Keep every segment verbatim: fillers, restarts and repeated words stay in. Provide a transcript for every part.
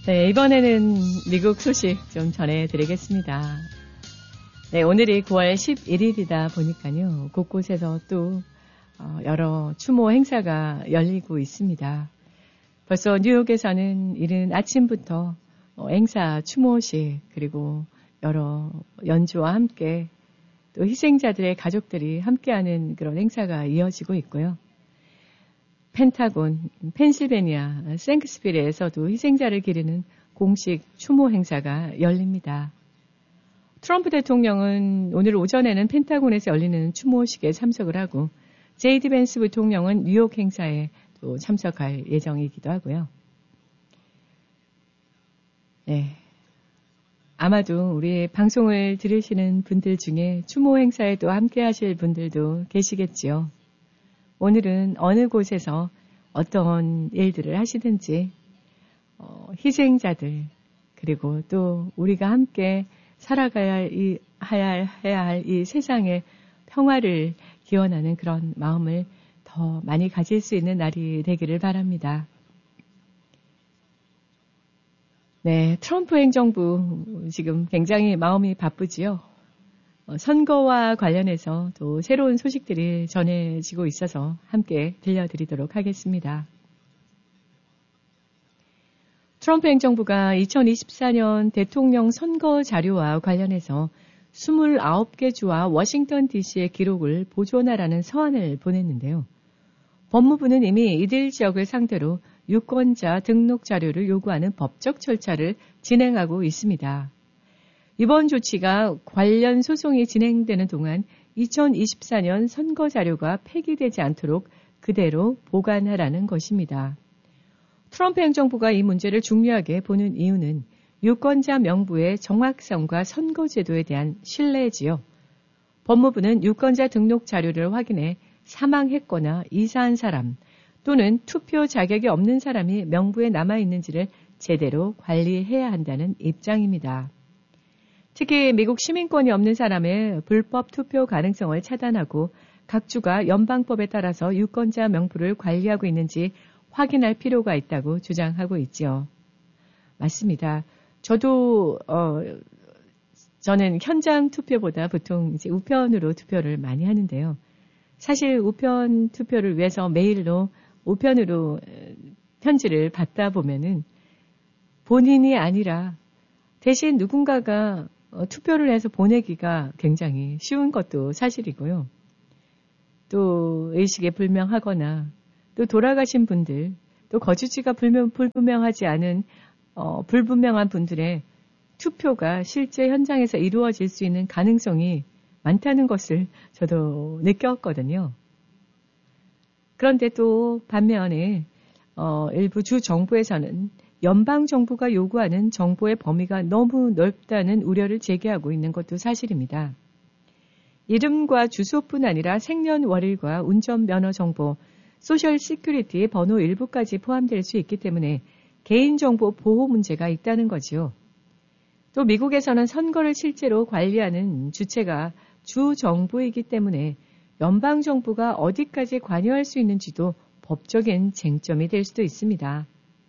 네, 이번에는 미국 소식 좀 전해드리겠습니다. 네, 오늘이 구월 십일일이다 보니까요, 곳곳에서 또 여러 추모 행사가 열리고 있습니다. 벌써 뉴욕에서는 이른 아침부터 행사, 추모식, 그리고 여러 연주와 함께 또 희생자들의 가족들이 함께하는 그런 행사가 이어지고 있고요. 펜타곤, 펜실베니아, 생크스빌에서도 희생자를 기리는 공식 추모 행사가 열립니다. 트럼프 대통령은 오늘 오전에는 펜타곤에서 열리는 추모식에 참석을 하고 제이디 벤스 부통령은 뉴욕 행사에 또 참석할 예정이기도 하고요. 네. 아마도 우리 방송을 들으시는 분들 중에 추모 행사에 또 함께 하실 분들도 계시겠지요. 오늘은 어느 곳에서 어떤 일들을 하시든지 어, 희생자들 그리고 또 우리가 함께 살아가야 할 이, 해야 할 이 세상의 평화를 기원하는 그런 마음을 더 많이 가질 수 있는 날이 되기를 바랍니다. 네, 트럼프 행정부 지금 굉장히 마음이 바쁘지요. 선거와 관련해서 또 새로운 소식들이 전해지고 있어서 함께 들려드리도록 하겠습니다. 트럼프 행정부가 이천이십사년 대통령 선거 자료와 관련해서 이십구 개 주와 워싱턴 디씨의 기록을 보존하라는 서한을 보냈는데요. 법무부는 이미 이들 지역을 상대로 유권자 등록 자료를 요구하는 법적 절차를 진행하고 있습니다. 이번 조치가 관련 소송이 진행되는 동안 이천이십사년 선거 자료가 폐기되지 않도록 그대로 보관하라는 것입니다. 트럼프 행정부가 이 문제를 중요하게 보는 이유는 유권자 명부의 정확성과 선거제도에 대한 신뢰지요. 법무부는 유권자 등록 자료를 확인해 사망했거나 이사한 사람 또는 투표 자격이 없는 사람이 명부에 남아있는지를 제대로 관리해야 한다는 입장입니다. 특히 미국 시민권이 없는 사람의 불법 투표 가능성을 차단하고 각 주가 연방법에 따라서 유권자 명부를 관리하고 있는지 확인할 필요가 있다고 주장하고 있지요. 맞습니다. 저도 어, 저는 현장 투표보다 보통 이제 우편으로 투표를 많이 하는데요. 사실 우편 투표를 위해서 메일로 우편으로 편지를 받다 보면은 본인이 아니라 대신 누군가가 어, 투표를 해서 보내기가 굉장히 쉬운 것도 사실이고요. 또 의식에 불명하거나 또 돌아가신 분들, 또 거주지가 불명, 불분명하지 않은 어, 불분명한 분들의 투표가 실제 현장에서 이루어질 수 있는 가능성이 많다는 것을 저도 느꼈거든요. 그런데 또 반면에 어, 일부 주 정부에서는 연방정부가 요구하는 정보의 범위가 너무 넓다는 우려를 제기하고 있는 것도 사실입니다. 이름과 주소뿐 아니라 생년월일과 운전면허 정보, 소셜 시큐리티 번호 일부까지 포함될 수 있기 때문에 개인정보 보호 문제가 있다는 거지요. 또 미국에서는 선거를 실제로 관리하는 주체가 주정부이기 때문에 연방정부가 어디까지 관여할 수 있는지도 법적인 쟁점이 될 수도 있습니다.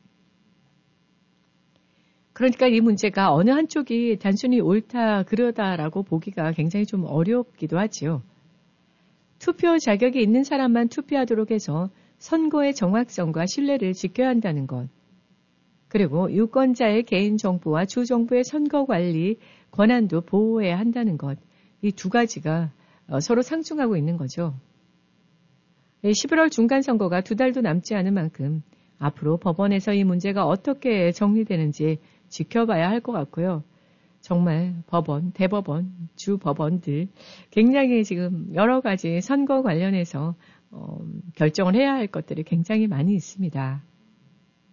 그러니까 이 문제가 어느 한쪽이 단순히 옳다 그러다라고 보기가 굉장히 좀 어렵기도 하지요. 투표 자격이 있는 사람만 투표하도록 해서 선거의 정확성과 신뢰를 지켜야 한다는 것. 그리고 유권자의 개인정보와 주정부의 선거관리 권한도 보호해야 한다는 것. 이 두 가지가 서로 상충하고 있는 거죠. 십일월 중간선거가 두 달도 남지 않은 만큼 앞으로 법원에서 이 문제가 어떻게 정리되는지 지켜봐야 할 것 같고요. 정말 법원, 대법원, 주법원들 굉장히 지금 여러 가지 선거 관련해서 어, 결정을 해야 할 것들이 굉장히 많이 있습니다.